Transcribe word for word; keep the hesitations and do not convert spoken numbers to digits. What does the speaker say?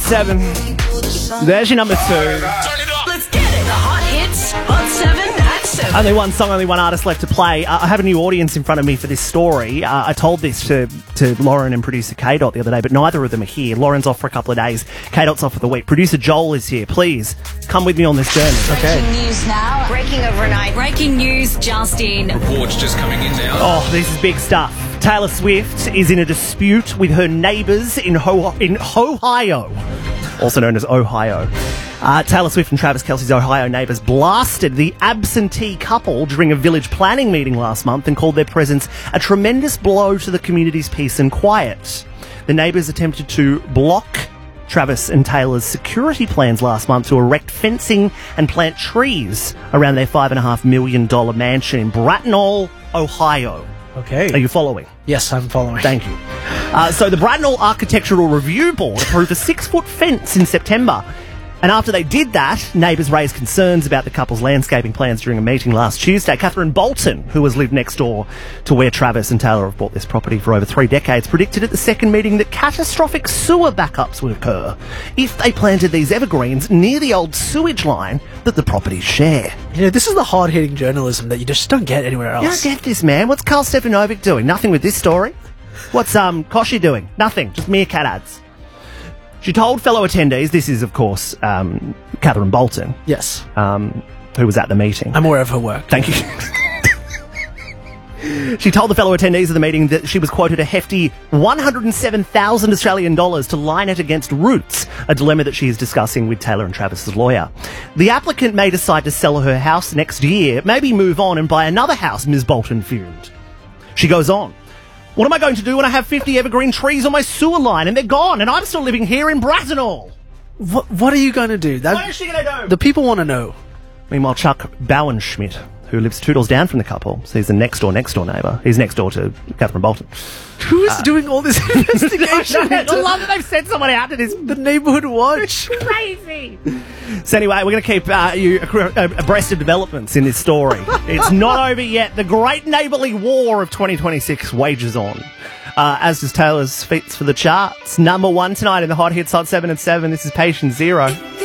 seven. There's your number two. Let's get it. The hot hits, hot seven at seven. Only one song, only one artist left to play. Uh, I have a new audience in front of me for this story. Uh, I told this to, to Lauren and producer K-Dot the other day, but neither of them are here. Lauren's off for a couple of days. K-Dot's off for the week. Producer Joel is here. Please, come with me on this journey. Okay. Breaking news now. Breaking overnight. Breaking news just in. Reports just coming in now. Oh, this is big stuff. Taylor Swift is in a dispute with her neighbours in, Ho- in Ohio, also known as Ohio. Uh, Taylor Swift and Travis Kelce's Ohio neighbours blasted the absentee couple during a village planning meeting last month and called their presence a tremendous blow to the community's peace and quiet. The neighbours attempted to block Travis and Taylor's security plans last month to erect fencing and plant trees around their five point five million dollars mansion in Bracknell, Ohio. Okay. Are you following? Yes, I'm following. Thank you. Uh, so the Bracknell Architectural Review Board approved a six-foot fence in September. And after they did that, neighbours raised concerns about the couple's landscaping plans during a meeting last Tuesday. Catherine Bolton, who has lived next door to where Travis and Taylor have bought this property for over three decades, predicted at the second meeting that catastrophic sewer backups would occur if they planted these evergreens near the old sewage line that the properties share. You know, this is the hard-hitting journalism that you just don't get anywhere You else. don't get this, man. What's Carl Stefanovic doing? Nothing with this story. What's um Koshy doing? Nothing. Just meerkat ads. She told fellow attendees, this is, of course, um, Catherine Bolton, Yes. um, who was at the meeting. I'm aware of her work. Thank you. She told the fellow attendees of the meeting that she was quoted a hefty one hundred seven thousand Australian dollars to line it against Roots, a dilemma that she is discussing with Taylor and Travis's lawyer. The applicant may decide to sell her house next year, maybe move on and buy another house, Miz Bolton fumed. She goes on. What am I going to do when I have fifty evergreen trees on my sewer line and they're gone and I'm still living here in Bracknell? What, what are you going to do? That, What is she going to do? the people want to know. Meanwhile, Chuck Bauernschmidt, who lives two doors down from the couple, so he's the next door, next door neighbour. He's next door to Catherine Bolton. Who is doing all this investigation? I into love that they've sent someone out to this. the neighborhood watch. Crazy. So anyway, we're going to keep uh, you abreast of developments in this story. It's not over yet. The great neighbourly war of twenty twenty-six wages on. Uh, as does Taylor's feats for the charts. Number one tonight in the Hot Hits Hot seven at seven. This is Patient Zero.